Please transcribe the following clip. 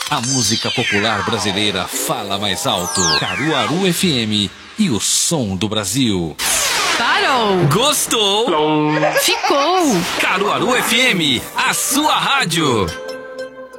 A música popular brasileira fala mais alto. Caruaru FM e o som do Brasil. Parou! Gostou? Ficou! Caruaru FM, a sua rádio.